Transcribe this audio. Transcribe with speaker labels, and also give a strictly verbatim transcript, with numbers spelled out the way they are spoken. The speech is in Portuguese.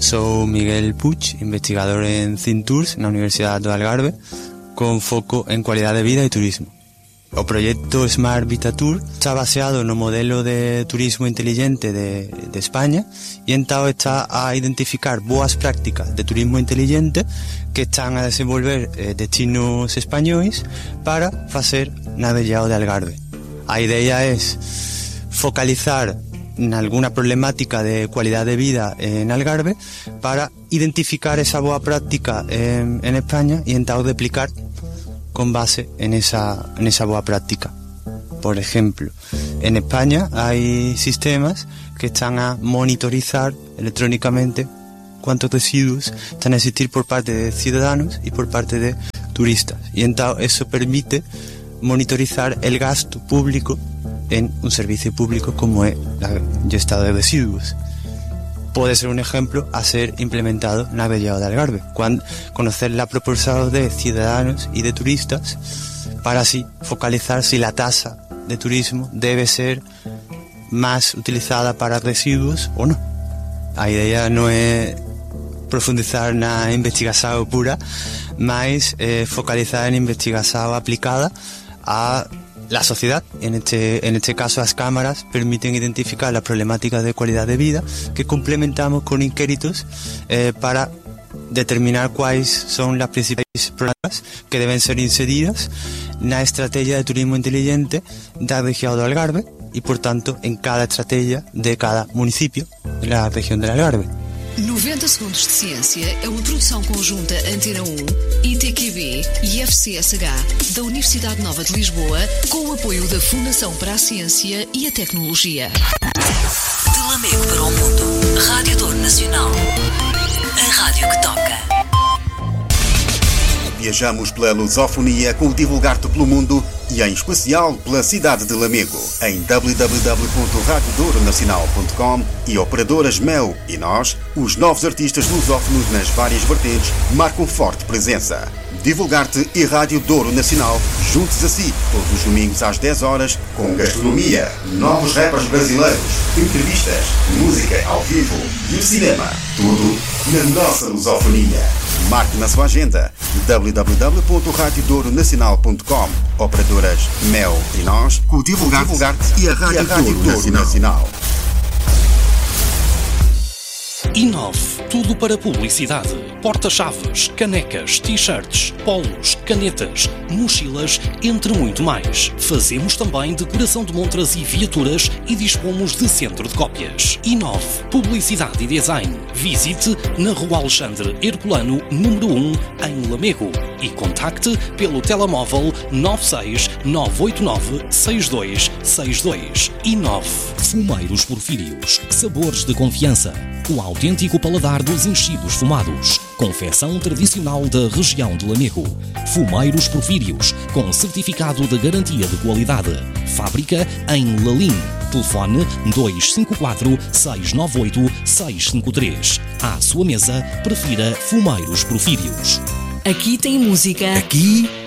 Speaker 1: Sou Miguel Puig, investigador en Cintours na Universidade do Algarve, con foco en cualidade de vida e turismo. O proxecto Smart Vitatur está baseado no modelo de turismo inteligente de, de España e entao está a identificar boas prácticas de turismo inteligente que están a desenvolver eh, destinos españois para facer navellado de Algarve. A idea é focalizar en alguna problemática de cualidade de vida en Algarve para identificar esa boa práctica en, en España e entao replicar con base en esa, en esa boa práctica. Por ejemplo, en España hay sistemas que están a monitorizar electrónicamente cuántos residuos están a existir por parte de ciudadanos y por parte de turistas. Y entonces eso permite monitorizar el gasto público en un servicio público como es la gestión de residuos. Puede ser un ejemplo a ser implementado en Navellado de Algarve, cuando conocer la proporción de ciudadanos y de turistas para así focalizar si la tasa de turismo debe ser más utilizada para residuos o no. La idea no es profundizar en la investigación pura, más eh, focalizar en investigación aplicada a la sociedad. En este, en este caso, las cámaras permiten identificar las problemáticas de calidad de vida que complementamos con inquéritos eh, para determinar cuáles son las principales problemas que deben ser inseridas en la estrategia de turismo inteligente da región do Algarve y, por tanto, en cada estrategia de cada municipio de la región del Algarve.
Speaker 2: noventa Segundos de Ciência é uma produção conjunta Antena um, I T Q B e F C S H da Universidade Nova de Lisboa, com o apoio da Fundação para a Ciência e a Tecnologia. De Lamego para o mundo, Rádio Douro Nacional. A rádio que toca.
Speaker 3: Viajamos pela lusofonia com o Divulgar-te pelo Mundo e em especial pela cidade de Lamego, em w w w ponto rádio douro nacional ponto com e operadoras Mel e nós, os novos artistas lusófonos nas várias vertentes, marcam forte presença. Divulgar-te e Rádio Douro Nacional, juntos a si, todos os domingos às dez horas, com gastronomia, novos rappers brasileiros, entrevistas, música ao vivo e o cinema. Tudo na nossa lusofonia. Marque na sua agenda w w w ponto rádio douro nacional ponto com. Operadoras Mel e nós, com o Divulgar-te, Divulgar-te e a Rádio, e a Rádio Douro, Douro Nacional. Nacional.
Speaker 4: Inove, tudo para publicidade. Porta-chaves, canecas, t-shirts, polos, canetas, mochilas, entre muito mais. Fazemos também decoração de montras e viaturas e dispomos de centro de cópias. Inove, publicidade e design. Visite na Rua Alexandre Herculano, número um, em Lamego. E contacte pelo telemóvel nove seis nove oito nove seis dois seis dois. Inove, Fumeiros Porfírios. Sabores de confiança. O autêntico paladar dos enchidos fumados. Confecção tradicional da região de Lamego. Fumeiros Porfírios, com certificado de garantia de qualidade. Fábrica em Lalim. Telefone dois cinco quatro seis nove oito seis cinco três. À sua mesa, prefira Fumeiros Porfírios.
Speaker 2: Aqui tem música.
Speaker 4: Aqui